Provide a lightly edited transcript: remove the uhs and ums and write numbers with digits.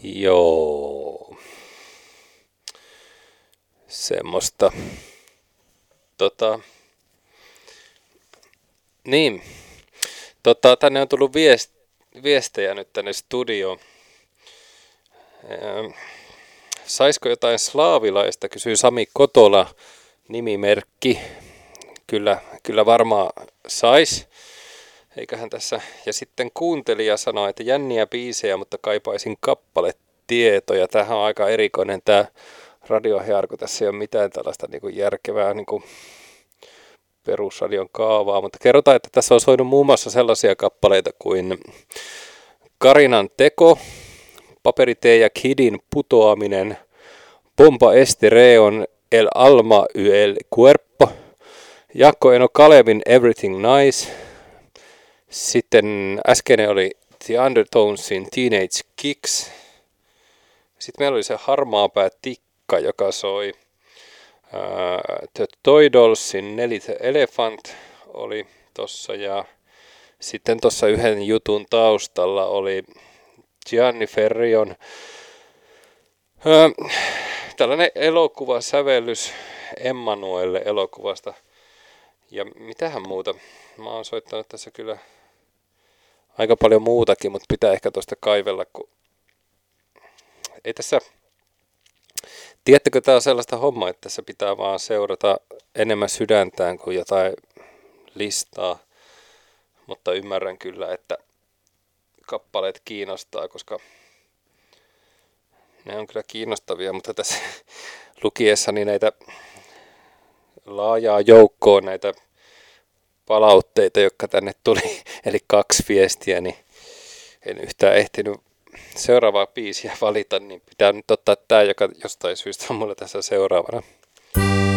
Joo. Semmoista. Tota, niin. Tänne on tullut viestejä nyt tänne studioon. Saisiko jotain slaavilaista, kysyy Sami Kotola, nimimerkki. Kyllä varmaan sais. Eiköhän tässä. Ja sitten kuuntelija sanoi, että jänniä biisejä, mutta kaipaisin kappaletietoja. Tämähän on aika erikoinen tämä radiohjaar, kun tässä ei ole mitään tällaista niin kuin järkevää niin kuin perusradion kaavaa. Mutta kerrotaan, että tässä on soinut muun muassa sellaisia kappaleita kuin Karinan teko, Paperitee ja Kidin putoaminen, Pompa Estereon, El Alma y el Cuerpo, Jaakko Eno Kalevin Everything Nice. Sitten äskeinen oli The Undertonesin Teenage Kicks. Sitten meillä oli se Harmaapää Tikka, joka soi The Toy Dollsin Nelly the Elephant oli tossa. Ja sitten tuossa yhden jutun taustalla oli Gianni Ferrion tällainen elokuvasävellys Emmanuelle elokuvasta. Ja mitähän muuta? Mä oon soittanut tässä kyllä aika paljon muutakin, mutta pitää ehkä tuosta kaivella, kun ei tässä. Tiedättekö, tää on sellaista hommaa, että tässä pitää vaan seurata enemmän sydäntään kuin jotain listaa. Mutta ymmärrän kyllä, että kappaleet kiinnostaa, koska ne on kyllä kiinnostavia, mutta tässä lukiessani näitä laajaa joukkoa näitä palautteita, jotka tänne tuli, eli 2 viestiä, niin en yhtään ehtinyt seuraavaa biisiä valita, niin pitää nyt ottaa tämä, joka jostain syystä on mulla tässä seuraavana.